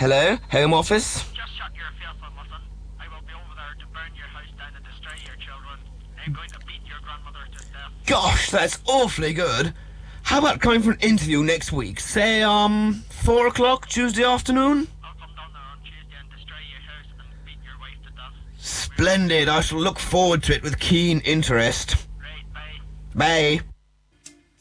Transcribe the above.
Hello? Home office? Just shut your face and listen. I will be over there to burn your house down and destroy your children. I'm going to beat your grandmother to death. Gosh, that's awfully good. How about coming for an interview next week? Say, 4 o'clock Tuesday afternoon? I'll come down there on Tuesday and destroy your house and beat your wife to death. Splendid. I shall look forward to it with keen interest. Right, bye. Bye.